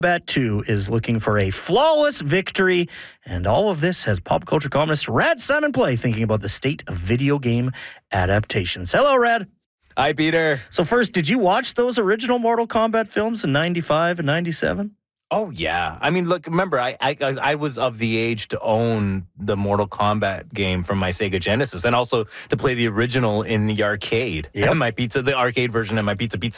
Kombat 2 is looking for a flawless victory, and all of this has pop culture columnist Rad Simon Play thinking about the state of video game adaptations. Hello, Rad. Hi, Peter. So first, did you watch those original Mortal Kombat films in 95 and 97? Oh, yeah. I mean, look, remember, I was of the age to own the Mortal Kombat game from my Sega Genesis and also to play the original in the arcade. Yep. And the arcade version and my Pizza